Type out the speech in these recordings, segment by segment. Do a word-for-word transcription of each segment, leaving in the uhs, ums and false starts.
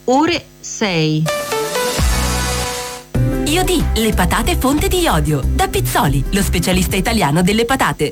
ore sei. Iodi, le patate fonte di iodio. Da Pizzoli, lo specialista italiano delle patate.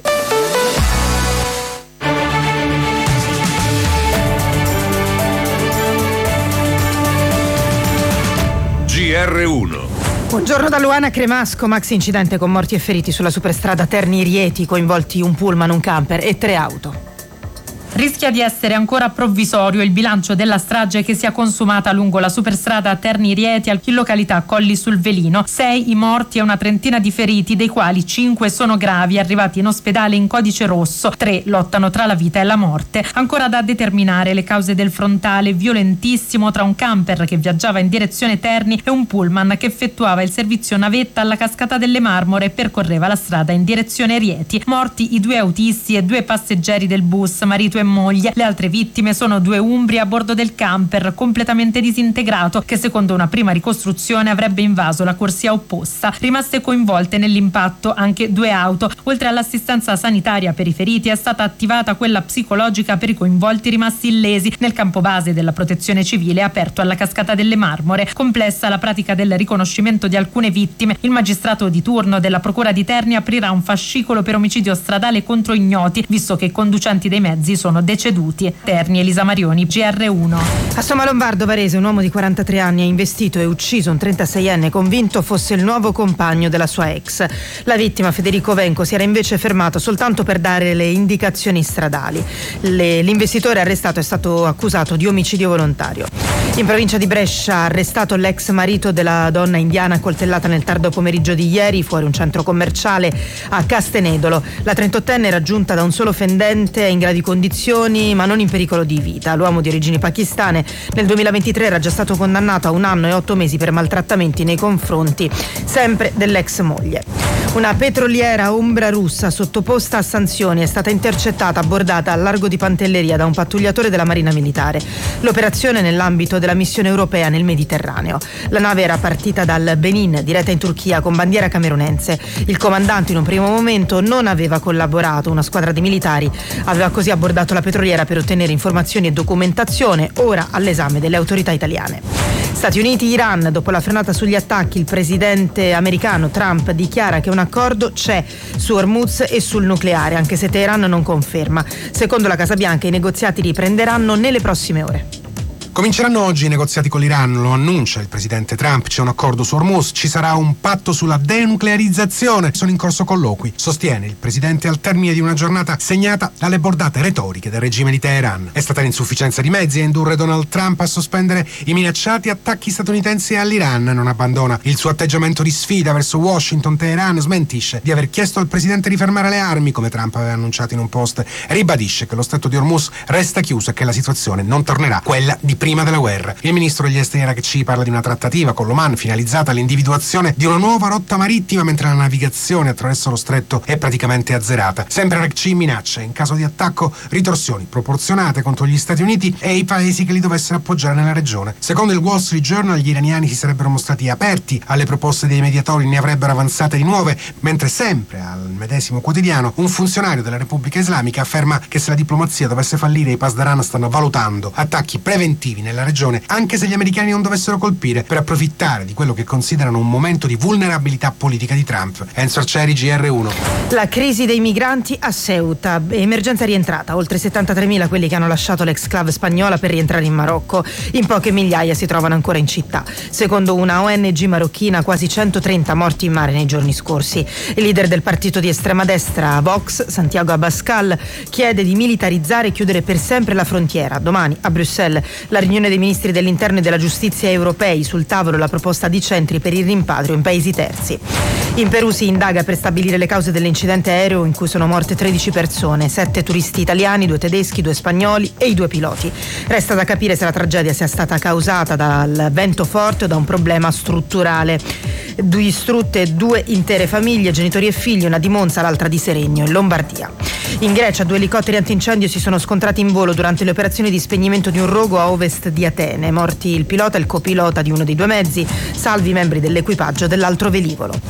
G R uno. Buongiorno da Luana Cremasco. Maxi incidente con morti e feriti sulla superstrada Terni-Rieti, coinvolti un pullman, un camper e tre auto. Rischia di essere ancora provvisorio il bilancio della strage che si è consumata lungo la superstrada Terni-Rieti in località Colli sul Velino. Sei i morti e una trentina di feriti, dei quali cinque sono gravi, arrivati in ospedale in codice rosso. Tre lottano tra la vita e la morte. Ancora da determinare le cause del frontale violentissimo tra un camper che viaggiava in direzione Terni e un pullman che effettuava il servizio navetta alla Cascata delle Marmore e percorreva la strada in direzione Rieti. Morti i due autisti e due passeggeri del bus, marito e moglie. Le altre vittime sono due umbri a bordo del camper completamente disintegrato che secondo una prima ricostruzione avrebbe invaso la corsia opposta. Rimaste coinvolte nell'impatto anche due auto. Oltre all'assistenza sanitaria per i feriti è stata attivata quella psicologica per i coinvolti rimasti illesi. Nel campo base della protezione civile aperto alla Cascata delle Marmore. Complessa la pratica del riconoscimento di alcune vittime. Il magistrato di turno della procura di Terni aprirà un fascicolo per omicidio stradale contro ignoti, visto che i conducenti dei mezzi sono deceduti. Terni, Elisa Marioni, G R uno. A Sommalombardo Varese un uomo di quarantatré anni ha investito e ucciso un trentaseienne convinto fosse il nuovo compagno della sua ex. La vittima, Federico Venco, si era invece fermato soltanto per dare le indicazioni stradali. Le, l'investitore arrestato è stato accusato di omicidio volontario. In provincia di Brescia arrestato l'ex marito della donna indiana accoltellata nel tardo pomeriggio di ieri fuori un centro commerciale a Castenedolo. La trentottenne era giunta da un solo fendente, è in gravi condizioni ma non in pericolo di vita. L'uomo di origini pakistane nel duemilaventitré era già stato condannato a un anno e otto mesi per maltrattamenti nei confronti sempre dell'ex moglie. Una petroliera ombra russa sottoposta a sanzioni è stata intercettata, abbordata al largo di Pantelleria da un pattugliatore della Marina Militare. L'operazione nell'ambito della missione europea nel Mediterraneo. La nave era partita dal Benin, diretta in Turchia con bandiera camerunense. Il comandante in un primo momento non aveva collaborato. Una squadra di militari aveva così abbordato la petroliera per ottenere informazioni e documentazione, ora all'esame delle autorità italiane. Stati Uniti-Iran, dopo la frenata sugli attacchi, il presidente americano Trump dichiara che un accordo c'è su Hormuz e sul nucleare, anche se Teheran non conferma. Secondo la Casa Bianca i negoziati riprenderanno nelle prossime ore. Cominceranno oggi i negoziati con l'Iran, lo annuncia il presidente Trump. C'è un accordo su Hormuz, ci sarà un patto sulla denuclearizzazione. Sono in corso colloqui, sostiene il presidente al termine di una giornata segnata dalle bordate retoriche del regime di Teheran. È stata l'insufficienza di mezzi a indurre Donald Trump a sospendere i minacciati attacchi statunitensi all'Iran. Non abbandona il suo atteggiamento di sfida verso Washington. Teheran smentisce di aver chiesto al presidente di fermare le armi, come Trump aveva annunciato in un post, e ribadisce che lo stretto di Hormuz resta chiuso e che la situazione non tornerà quella di prima della guerra. Il ministro degli esteri Araghchi parla di una trattativa con l'Oman finalizzata all'individuazione di una nuova rotta marittima, mentre la navigazione attraverso lo stretto è praticamente azzerata. Sempre Araghchi minaccia in caso di attacco ritorsioni proporzionate contro gli Stati Uniti e i paesi che li dovessero appoggiare nella regione. Secondo il Wall Street Journal gli iraniani si sarebbero mostrati aperti alle proposte dei mediatori, ne avrebbero avanzate di nuove, mentre sempre al medesimo quotidiano un funzionario della Repubblica Islamica afferma che se la diplomazia dovesse fallire i Pasdaran stanno valutando attacchi preventivi nella regione, anche se gli americani non dovessero colpire, per approfittare di quello che considerano un momento di vulnerabilità politica di Trump. Enzo Arcieri, G R uno. La crisi dei migranti a Ceuta, emergenza rientrata, oltre settantatremila quelli che hanno lasciato l'exclave spagnola per rientrare in Marocco. In poche migliaia si trovano ancora in città. Secondo una O N G marocchina, quasi centotrenta morti in mare nei giorni scorsi. Il leader del partito di estrema destra Vox, Santiago Abascal, chiede di militarizzare e chiudere per sempre la frontiera. Domani a Bruxelles la riunione dei ministri dell'interno e della giustizia europei, sul tavolo la proposta di centri per il rimpatrio in paesi terzi. In Perù si indaga per stabilire le cause dell'incidente aereo in cui sono morte tredici persone, sette turisti italiani, due tedeschi, due spagnoli e i due piloti. Resta da capire se la tragedia sia stata causata dal vento forte o da un problema strutturale. Distrutte due intere famiglie, genitori e figli, una di Monza, l'altra di Seregno, in Lombardia. In Grecia due elicotteri antincendio si sono scontrati in volo durante le operazioni di spegnimento di un rogo a ovest di Atene. Morti il pilota e il copilota di uno dei due mezzi, salvi i membri dell'equipaggio dell'altro velivolo.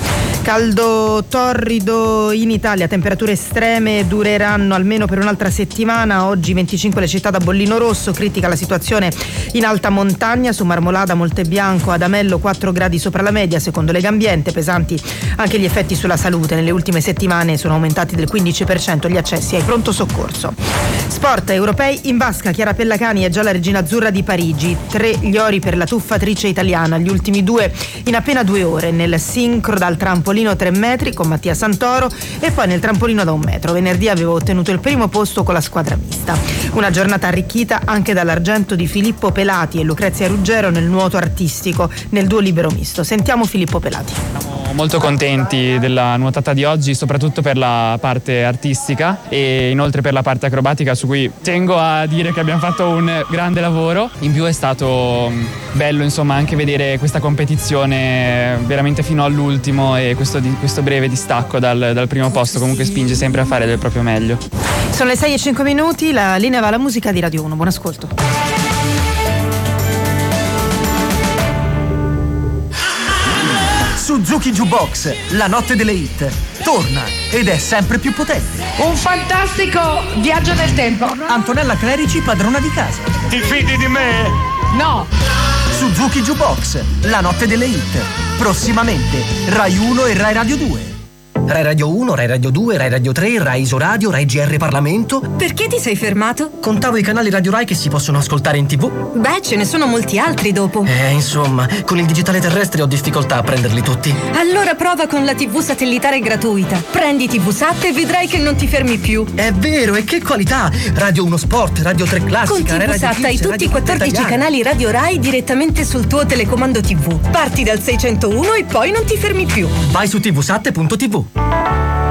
Caldo torrido in Italia, temperature estreme dureranno almeno per un'altra settimana. Oggi venticinque le città da bollino rosso, critica la situazione in alta montagna, su Marmolada, Montebianco, ad Amello quattro gradi sopra la media secondo Legambiente, pesanti anche gli effetti sulla salute. Nelle ultime settimane sono aumentati del quindici per cento gli accessi ai pronto soccorso. Sport, europei in vasca, Chiara Pellacani è già la regina azzurra di Parigi, tre gli ori per la tuffatrice italiana, gli ultimi due in appena due ore, nel sincro dal trampolino tre metri con Mattia Santoro e poi nel trampolino da un metro. Venerdì aveva ottenuto il primo posto con la squadra mista. Una giornata arricchita anche dall'argento di Filippo Pelati e Lucrezia Ruggero nel nuoto artistico nel duo libero misto. Sentiamo Filippo Pelati. Siamo molto contenti della nuotata di oggi, soprattutto per la parte artistica e inoltre per la parte acrobatica, su cui tengo a dire che abbiamo fatto un grande lavoro. In più è stato bello insomma anche vedere questa competizione veramente fino all'ultimo e questo, di, questo breve distacco dal, dal primo posto comunque spinge sempre a fare del proprio meglio. Sono le sei e cinque minuti, la linea va alla musica di Radio uno. Buon ascolto. Suzuki Jukebox, la notte delle hit, torna ed è sempre più potente. Un fantastico viaggio nel tempo. Antonella Clerici, padrona di casa. Ti fidi di me? No. Suzuki Jukebox, la notte delle hit, prossimamente Rai uno e Rai Radio due. Rai Radio uno, Rai Radio due, Rai Radio tre, Rai Isoradio, Rai G R Parlamento. Perché ti sei fermato? Contavo i canali Radio Rai che si possono ascoltare in tv. Beh, ce ne sono molti altri dopo. Eh, insomma, con il digitale terrestre ho difficoltà a prenderli tutti. Allora prova con la tivù satellitare gratuita. Prendi tivusat e vedrai che non ti fermi più. È vero, e che qualità! Radio uno Sport, Radio tre Classica, con tivusat hai tutti i quattordici italiana. canali Radio Rai direttamente sul tuo telecomando tivù. Parti dal seicentouno e poi non ti fermi più. Vai su tivusat punto tv.